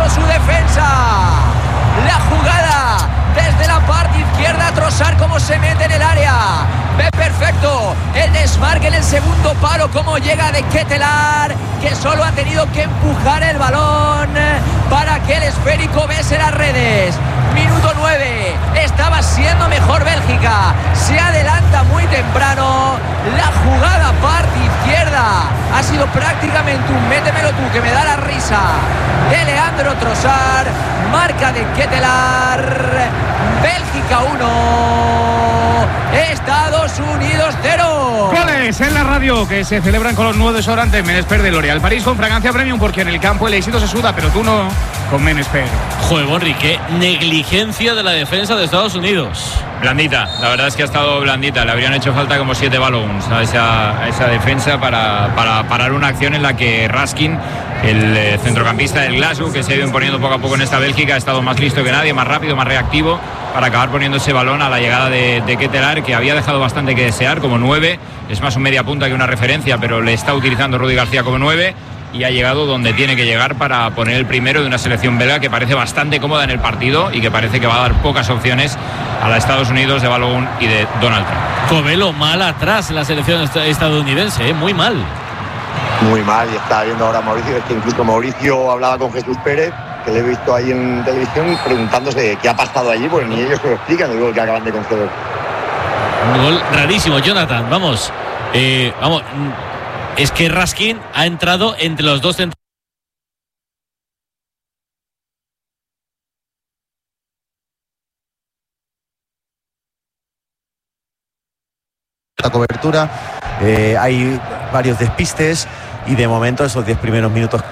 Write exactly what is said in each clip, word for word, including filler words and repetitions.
eso su defensa. La jugada desde la parte izquierda, Trossard como se mete en el área. Ve perfecto el desmarque en el segundo palo, como llega de Ketelaar, que solo ha tenido que empujar el balón para que el esférico bese las redes. Minuto nueve, estaba siendo mejor Bélgica, se adelanta muy temprano. La jugada parte izquierda ha sido prácticamente un métemelo tú que me da la risa de Leandro Trossard. Marca de Ketelaar. Bélgica uno, Estados Unidos cero. Goles en la radio que se celebran con los nuevos desodorantes Menesper de L'Oréal París con fragancia premium, porque en el campo el éxito se suda, pero tú no, con Menesper. Joder, Bonri, qué negligencia de la defensa de Estados Unidos. Blandita, la verdad es que ha estado blandita. Le habrían hecho falta como siete balones a esa, a esa defensa para, para parar una acción en la que Raskin, el eh, centrocampista del Glasgow, que se ha ido imponiendo poco a poco en esta Bélgica, ha estado más listo que nadie, más rápido, más reactivo, para acabar poniendo ese balón a la llegada de, de Ketelaar, que había dejado bastante que desear como nueve. Es más un media punta que una referencia, pero le está utilizando Rudi García como nueve. Y ha llegado donde tiene que llegar para poner el primero de una selección belga que parece bastante cómoda en el partido y que parece que va a dar pocas opciones a los Estados Unidos de Balogun y de Donald Trump. Covelo mal atrás en la selección estadounidense, ¿eh? Muy mal. Muy mal, y está viendo ahora Mauricio, es que incluso Mauricio hablaba con Jesús Pérez, que le he visto ahí en televisión, preguntándose qué ha pasado allí, pues ni ellos se lo explican el gol que acaban de conceder. Un gol rarísimo, Jonathan, vamos. Eh, vamos. Es que Raskin ha entrado entre los dos centrales. La cobertura, eh, hay varios despistes y de momento esos diez primeros minutos,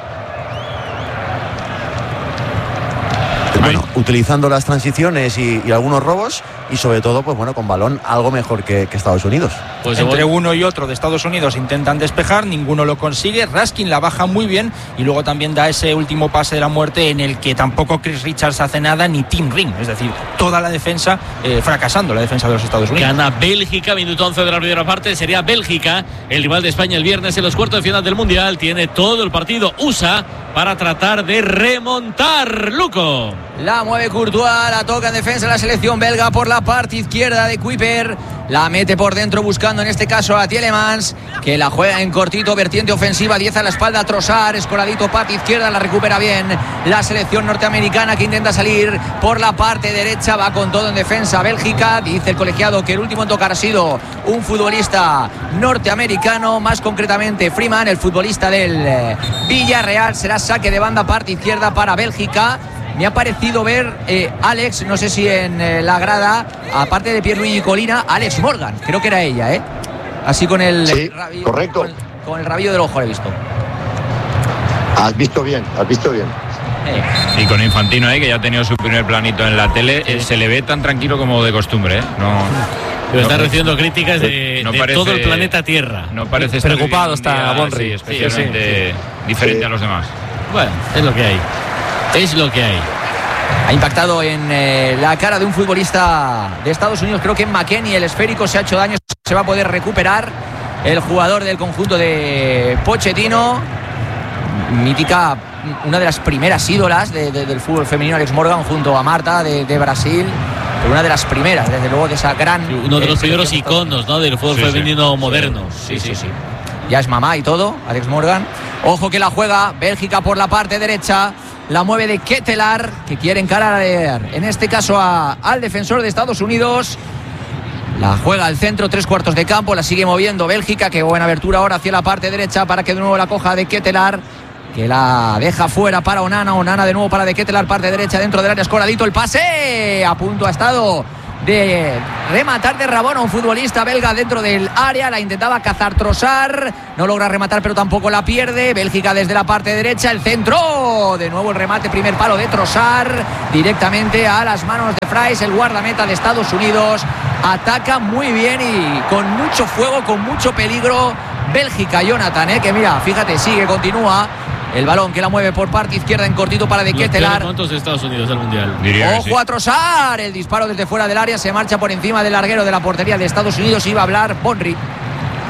bueno, utilizando las transiciones y, y algunos robos, y sobre todo, pues bueno, con balón algo mejor que, que Estados Unidos. Pues entre uno y otro de Estados Unidos intentan despejar, ninguno lo consigue. Raskin la baja muy bien y luego también da ese último pase de la muerte en el que tampoco Chris Richards hace nada, ni Tim Ring, es decir, toda la defensa eh, fracasando, la defensa de los Estados Unidos. Gana Bélgica, minuto once de la primera parte. Sería Bélgica el rival de España el viernes en los cuartos de final del Mundial. Tiene todo el partido U S A para tratar de remontar. Luco. La mueve Courtois, la toca en defensa la selección belga por la parte izquierda de Kuiper. La mete por dentro buscando en este caso a Tielemans, que la juega en cortito, vertiente ofensiva, diez a la espalda, Trossard, escoradito, parte izquierda, la recupera bien la selección norteamericana, que intenta salir por la parte derecha, va con todo en defensa Bélgica. Dice el colegiado que el último en tocar ha sido un futbolista norteamericano, más concretamente Freeman, el futbolista del Villarreal. Será saque de banda, parte izquierda para Bélgica. Me ha parecido ver, eh, Alex, no sé si en eh, la grada, aparte de Pierluigi Colina, Alex Morgan, creo que era ella, ¿eh? Así con el, sí, el rabillo, correcto. Con, con el rabillo del ojo, lo he visto. Has visto bien, has visto bien. Eh. Y con Infantino ahí, que ya ha tenido su primer planito en la tele, eh, se le ve tan tranquilo como de costumbre, ¿eh? No, Pero está recibiendo críticas de, no de parece, todo el planeta Tierra. No parece preocupado estar está Bonri, sí, especialmente sí, sí. diferente sí. a los demás. Bueno, es lo que hay. Es lo que hay. Ha impactado en eh, la cara de un futbolista de Estados Unidos, creo que en McKennie, el esférico se ha hecho daño, se va a poder recuperar el jugador del conjunto de Pochettino. Mítica, una de las primeras ídolas de, de, del fútbol femenino, Alex Morgan, junto a Marta de, de Brasil, pero una de las primeras, desde luego, de esa gran... Sí, uno de los primeros iconos, ¿no?, del fútbol sí, femenino sí. moderno. Sí, sí, sí, sí. Ya es mamá y todo, Alex Morgan. Ojo que la juega Bélgica por la parte derecha. La mueve de Ketelaar, que quiere encarar en este caso a, al defensor de Estados Unidos. La juega al centro, tres cuartos de campo. La sigue moviendo Bélgica, que buena abertura ahora hacia la parte derecha para que de nuevo la coja de Ketelaar, que la deja fuera para Onana. Onana de nuevo para de Ketelaar, parte derecha dentro del área, escoradito el pase. A punto ha estado de rematar de Rabona, un futbolista belga dentro del área. La intentaba cazar Trossard, no logra rematar pero tampoco la pierde. Bélgica desde la parte derecha, el centro, de nuevo el remate, primer palo de Trossard, directamente a las manos de Fries, el guardameta de Estados Unidos. Ataca muy bien y con mucho fuego, con mucho peligro Bélgica, Jonathan, ¿eh? que mira, fíjate, sigue, continúa. El balón que la mueve por parte izquierda en cortito para de Ketelaar. ¿Cuántos de Estados Unidos del Mundial? Ojo sí. a Trossard, el disparo desde fuera del área, se marcha por encima del larguero de la portería de Estados Unidos. Iba a hablar Bonri.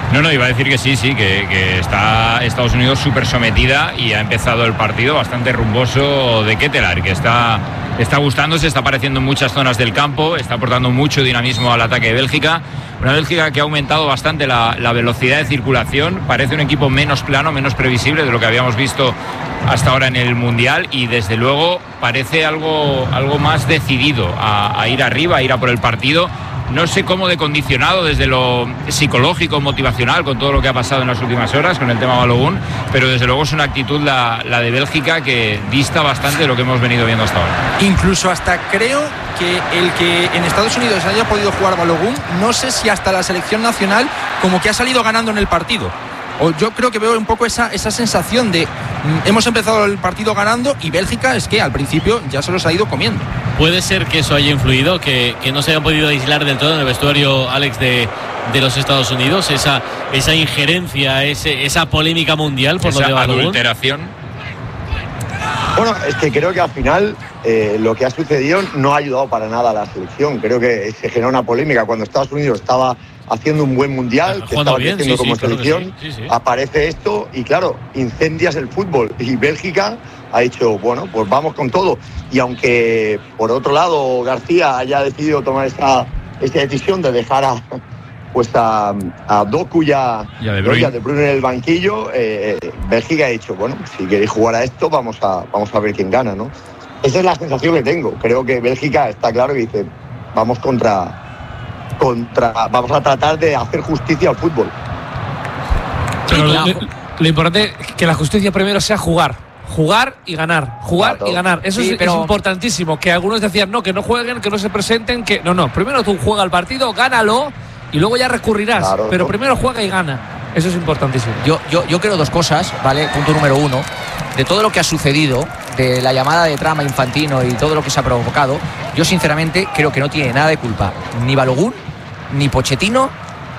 No, no, iba a decir que sí, sí, que, que está Estados Unidos súper sometida y ha empezado el partido bastante rumboso de Ketelaere, que está, está gustándose, está apareciendo en muchas zonas del campo, está aportando mucho dinamismo al ataque de Bélgica. Una Bélgica que ha aumentado bastante la, la velocidad de circulación, parece un equipo menos plano, menos previsible de lo que habíamos visto hasta ahora en el Mundial, y desde luego parece algo, algo más decidido a, a ir arriba, a ir a por el partido. No sé cómo de condicionado desde lo psicológico, motivacional, con todo lo que ha pasado en las últimas horas con el tema Balogun, pero desde luego es una actitud la, la de Bélgica que dista bastante de lo que hemos venido viendo hasta ahora. Incluso hasta creo que el que en Estados Unidos haya podido jugar Balogun, no sé si hasta la selección nacional como que ha salido ganando en el partido. O yo creo que veo un poco esa, esa sensación de mm, hemos empezado el partido ganando y Bélgica es que al principio ya se los ha ido comiendo. Puede ser que eso haya influido, que, que no se hayan podido aislar del todo en el vestuario, Alex, de, de los Estados Unidos, esa, esa injerencia, ese, esa polémica mundial por esa lo de Balogun. Adulteración. Bueno, es que creo que al final eh, lo que ha sucedido no ha ayudado para nada a la selección. Creo que se generó una polémica cuando Estados Unidos estaba haciendo un buen mundial, que estaba bien, creciendo sí, como sí, claro selección, sí, sí, sí. aparece esto y claro, incendias el fútbol. Y Bélgica ha dicho, bueno, pues vamos con todo. Y aunque por otro lado García haya decidido tomar esta, esta decisión de dejar a, pues a, a Doku y a, y a De Bruyne. y a De Bruyne en el banquillo, eh, Bélgica ha dicho, bueno, si queréis jugar a esto, vamos a, vamos a ver quién gana, ¿no? Esa es la sensación que tengo. Creo que Bélgica está claro que dice, vamos contra... Contra, vamos a tratar de hacer justicia al fútbol. Pero lo, lo, lo importante es que la justicia primero sea jugar. Jugar y ganar. Jugar Claro. y ganar. Eso Sí, es, pero- es importantísimo. Que algunos decían, no, que no jueguen, que no se presenten, que. No, no. Primero tú juega el partido, gánalo y luego ya recurrirás. Claro, pero ¿no? primero juega y gana. Eso es importantísimo. Yo, yo, yo creo dos cosas, ¿vale? Punto número uno. De todo lo que ha sucedido, de la llamada de trama Infantino y todo lo que se ha provocado, yo sinceramente creo que no tiene nada de culpa ni Balogun, ni Pochettino,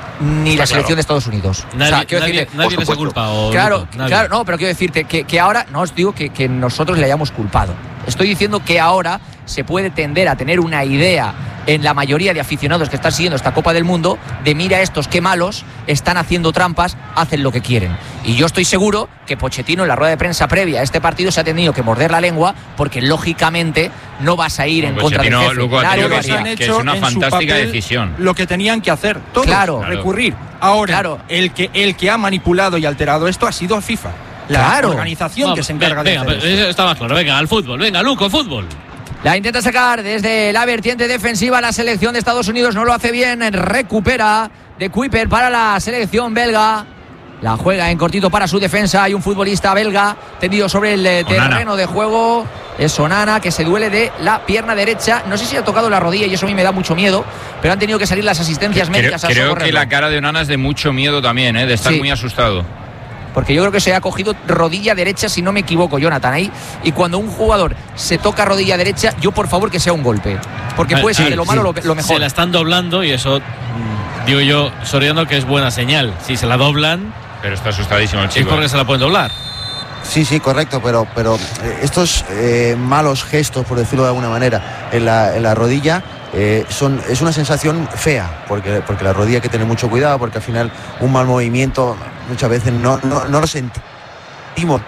ni Está la selección claro. de Estados Unidos. Nadie, O sea, quiero nadie, decirte, nadie por les ha supuesto. culpado. Claro, Luco, nadie. claro, no, pero quiero decirte que, que ahora, no os digo que, que nosotros le hayamos culpado. Estoy diciendo que ahora se puede tender a tener una idea en la mayoría de aficionados que están siguiendo esta Copa del Mundo de mira estos qué malos, están haciendo trampas, hacen lo que quieren. Y yo estoy seguro que Pochettino en la rueda de prensa previa a este partido se ha tenido que morder la lengua porque lógicamente no vas a ir No, en contra del Pochettino, jefe. Luco, ha Nadie tenido lo que haría. decir Han que hecho es una en su fantástica papel decisión. lo que tenían que hacer todos, Claro. recurrir. Ahora, Claro. el que el que ha manipulado y alterado esto ha sido FIFA, la Claro. organización No, que se encarga venga, de hacer venga, eso. eso está más claro. Venga, al fútbol. Venga, Luco, fútbol. La intenta sacar desde la vertiente defensiva la selección de Estados Unidos, no lo hace bien, recupera de Kuiper para la selección belga. La juega en cortito para su defensa. Hay un futbolista belga tendido sobre el eh, Onana. terreno de juego. Es Onana, que se duele de la pierna derecha. No sé si ha tocado la rodilla y eso a mí me da mucho miedo, pero han tenido que salir las asistencias Creo, médicas a creo que socorrerlo. la cara de Onana es de mucho miedo también, ¿eh? De estar Sí. muy asustado. Porque yo creo que se ha cogido rodilla derecha, si no me equivoco, Jonathan, ahí. Y cuando un jugador se toca rodilla derecha, yo por favor que sea un golpe. Porque Ah, puede ser sí, de lo sí. malo lo, lo mejor. Se la están doblando y eso, mm, digo yo, Soriano, que es buena señal. Si se la doblan, Pero está asustadísimo el es chico. porque se la pueden doblar. Sí, sí, correcto, pero, pero eh, estos eh, malos gestos, por decirlo de alguna manera, en la, en la rodilla, eh, son, es una sensación fea, porque, porque la rodilla hay que tener mucho cuidado, porque al final un mal movimiento muchas veces no, no, no lo sentimos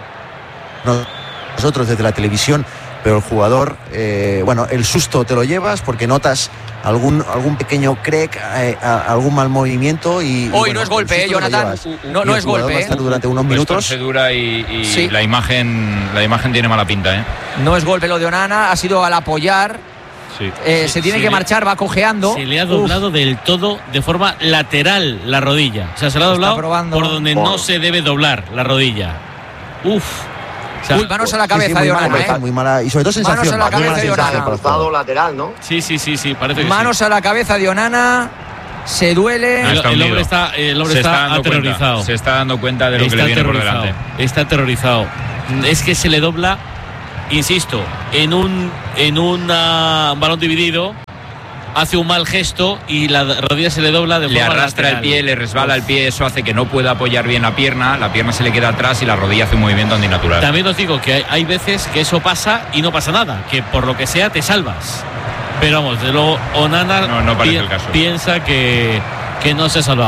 nosotros desde la televisión, pero el jugador, eh, bueno, el susto te lo llevas porque notas algún algún pequeño crack, eh, a- algún mal movimiento y... y Hoy bueno, no es el golpe, susto eh, te lo Jonathan. llevas. No, Y no el es jugador golpe, va a eh. estar durante unos Pues minutos. torcedura y, y Sí. la imagen la imagen tiene mala pinta, ¿eh? No es golpe lo de Onana, ha sido al apoyar. Sí. eh, Sí, se tiene sí, que le- marchar, va cojeando. Se le ha Uf, doblado del todo de forma lateral la rodilla. O sea, se le ha Está doblado probando. por donde no se debe doblar la rodilla. Uf. O sea, Uy, manos a la Sí, sí, cabeza muy de mala, Onana, eh. muy mala, y sobre todo Manos sensación. en la muy mala cabeza de sensación Onana. para el jugador. Cruzado lateral, ¿no? sí, sí, sí, sí, parece que Manos a la cabeza de Onana. Se duele. El- Está el hundido. hombre está- el hombre se está dando aterrorizado. cuenta, se está dando cuenta de lo está que le viene por aterrorizado, delante. Está aterrorizado. Es que se le dobla, insisto, en un en una- un balón dividido, hace un mal gesto y la rodilla se le dobla de Le forma arrastra el lateral. pie, le resbala el pie, eso hace que no pueda apoyar bien la pierna, la pierna se le queda atrás y la rodilla hace un movimiento antinatural. También os digo que hay, hay veces que eso pasa y no pasa nada, que por lo que sea te salvas. Pero vamos, de luego Onana No, no parece pi- el caso. piensa que, que no se ha salvado.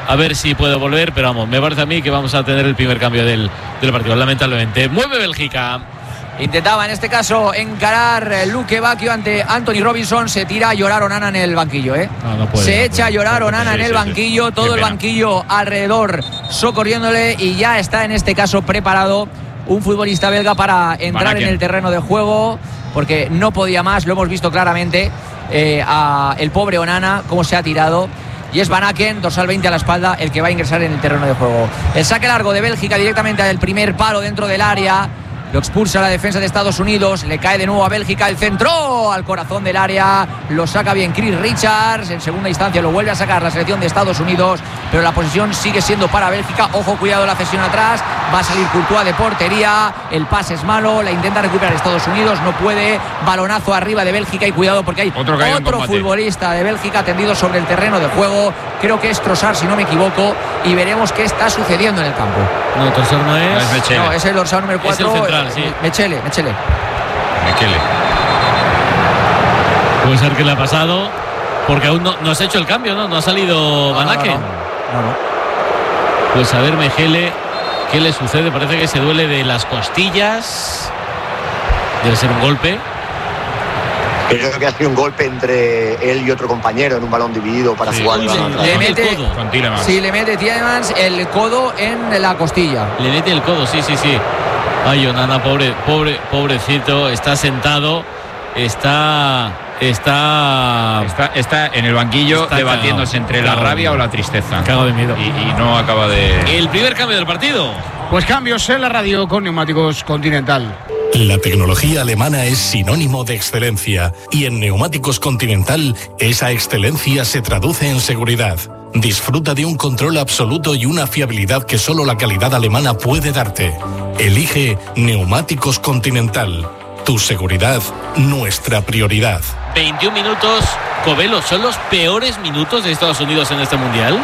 a ver si puede volver, pero vamos, me parece a mí que vamos a tener el primer cambio del, del partido, lamentablemente. Mueve Bélgica. Intentaba en este caso encarar Luque Bacchio ante Anthony Robinson. Se tira a llorar Onana en el banquillo, ¿eh? No, no puede, se no echa puede. a llorar Onana Sí, en el sí, banquillo, sí. todo Qué el pena. banquillo alrededor socorriéndole, y ya está en este caso preparado un futbolista belga para entrar Van Aken. en el terreno de juego, porque no podía más. Lo hemos visto claramente, eh, a el pobre Onana cómo se ha tirado. Y es Van Aken, dorsal veinte a la espalda, el que va a ingresar en el terreno de juego. El saque largo de Bélgica directamente al primer palo dentro del área. Lo expulsa la defensa de Estados Unidos. Le cae de nuevo a Bélgica. El centro al corazón del área. Lo saca bien Chris Richards. En segunda instancia lo vuelve a sacar la selección de Estados Unidos. Pero la posición sigue siendo para Bélgica. Ojo, cuidado la cesión atrás. Va a salir Courtois de portería. El pase es malo. La intenta recuperar Estados Unidos. No puede. Balonazo arriba de Bélgica. Y cuidado porque hay Otro caído en otro combate. futbolista de Bélgica tendido sobre el terreno de juego. Creo que es Trossard, si no me equivoco. Y veremos qué está sucediendo en el campo. No, Trossard no es. No, es Mechele. No, es el dorsal número Es el cuatro. central, sí. Mechele, Mechele. Mechele. Puede ser que le ha pasado, porque aún no, no se ha hecho el cambio, ¿no? No ha salido Van No, no, Aken. no, no, no. Pues a ver, Mechele, ¿qué le sucede? Parece que se duele de las costillas. Debe ser un golpe. Creo que ha sido un golpe entre él y otro compañero en un balón dividido para Sí, jugar sí, el balón sí. atrás. Le Con el mete, codo. Con Tielemans. sí, le mete Tielemans el codo en la costilla. Le mete el codo, sí, sí, sí. Ay, Onana, pobre, pobre, pobrecito. Está sentado. Está. Está. Está, está en el banquillo Está debatiéndose cagado. entre la Cagado de rabia miedo. o la tristeza. Cagado de miedo. Y, y no acaba de. El primer cambio del partido. Pues cambios en la radio con Neumáticos Continental. La tecnología alemana es sinónimo de excelencia y en Neumáticos Continental esa excelencia se traduce en seguridad. Disfruta de un control absoluto y una fiabilidad que solo la calidad alemana puede darte. Elige Neumáticos Continental. Tu seguridad, nuestra prioridad. veintiún minutos. Covelo, ¿son los peores minutos de Estados Unidos en este mundial?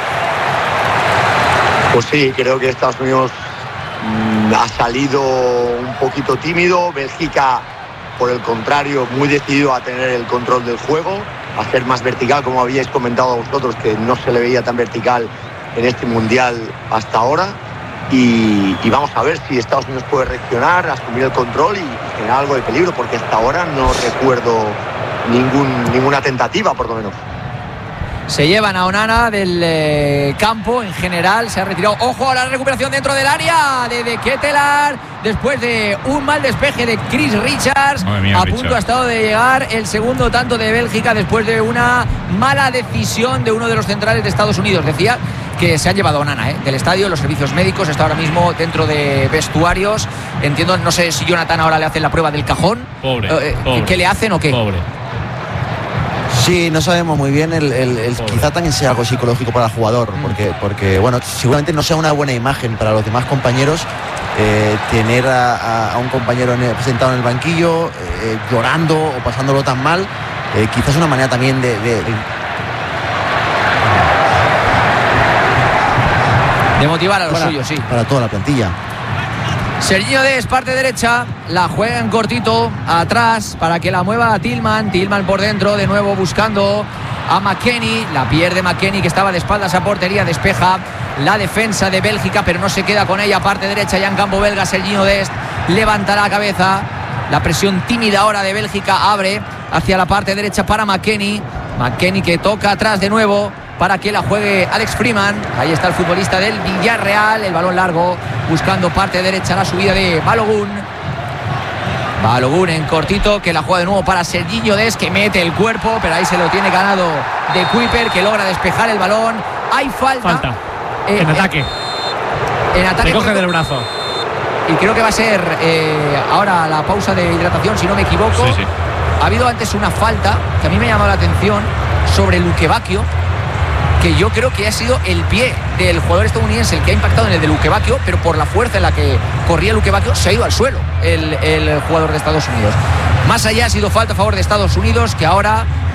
Pues sí, creo que Estados Unidos mm, ha salido un poquito tímido. Bélgica, por el contrario, muy decidido a tener el control del juego, a ser más vertical, como habíais comentado vosotros, que no se le veía tan vertical en este mundial hasta ahora. Y, y vamos a ver si Estados Unidos puede reaccionar, asumir el control y, y generar algo de peligro, porque hasta ahora no recuerdo ningún, ninguna tentativa, por lo menos. Se llevan a Onana del eh, campo en general. Se ha retirado. Ojo a la recuperación dentro del área de, de Ketelaar. Después de un mal despeje de Chris Richards. Madre mía, a Richard. punto ha estado de llegar el segundo tanto de Bélgica después de una mala decisión de uno de los centrales de Estados Unidos. Decía que se han llevado a Onana ¿eh? del estadio. Los servicios médicos está ahora mismo dentro de vestuarios. Entiendo, no sé si Jonathan ahora le hacen la prueba del cajón. Pobre, Eh, pobre. ¿Qué le hacen o qué? Pobre. Sí, no sabemos muy bien. El, el- el- Pobre. quizá también sea algo psicológico para el jugador, porque, porque bueno, seguramente no sea una buena imagen para los demás compañeros eh, tener a, a- a un compañero en el- sentado en el banquillo eh, llorando o pasándolo tan mal. Eh, quizás una manera también de, de- de- De motivar a los para, suyos, sí. para toda la plantilla. Serginho Dest, parte derecha, la juega en cortito, atrás, para que la mueva a Tillman. Tillman por dentro, de nuevo buscando a McKennie. La pierde McKennie, que estaba de espaldas a portería. Despeja la defensa de Bélgica, pero no se queda con ella. Parte derecha, ya en campo belga, Serginho Dest levanta la cabeza. La presión tímida ahora de Bélgica abre hacia la parte derecha para McKennie. McKennie que toca atrás de nuevo para que la juegue Alex Freeman. Ahí está el futbolista del Villarreal. El balón largo buscando parte derecha, la subida de Balogun. Balogun en cortito, que la juega de nuevo para Serginho Dest, que mete el cuerpo, pero ahí se lo tiene ganado de Kuiper, que logra despejar el balón. Hay falta. Falta. Eh, en eh, ataque. En ataque. Se coge creo- del brazo. y creo que va a ser eh, ahora la pausa de hidratación, si no me equivoco. Sí, sí. Ha habido antes una falta que a mí me ha llamado la atención sobre Luque Bacchio, que yo creo que ha sido el pie del jugador estadounidense el que ha impactado en el de Luque Bacchio, pero por la fuerza en la que corría Luque Bacchio se ha ido al suelo el, el jugador de Estados Unidos. Más allá ha sido falta a favor de Estados Unidos, que ahora